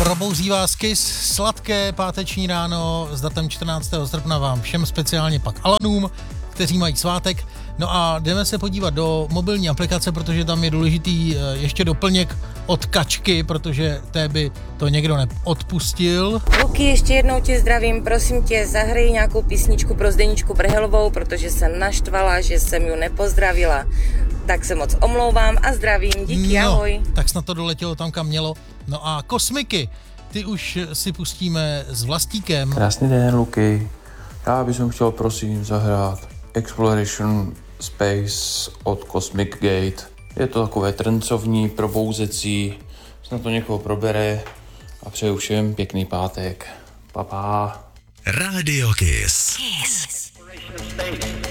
Probouzí vás Kiss, sladké páteční ráno s datem 14. srpna vám všem, speciálně pak Alanům, kteří mají svátek. No a jdeme se podívat do mobilní aplikace, protože tam je důležitý ještě doplněk od Kačky, protože té by to někdo neodpustil. Luky, ještě jednou tě zdravím, prosím tě, zahraj nějakou písničku pro Zdeničku Prhelovou, protože jsem naštvala, že jsem ju nepozdravila. Tak se moc omlouvám a zdravím, díky, ahoj. Tak snad to doletělo tam, kam mělo. No a Kosmiky, ty už si pustíme s Vlastíkem. Krásný den, Luky. Já bych chtěl prosím zahrát Exploration Space od Cosmic Gate. Je to takové trncovní, probouzecí, snad to někoho probere a přeju všem pěkný pátek. Pa, pa. Radio Kiss. Kiss.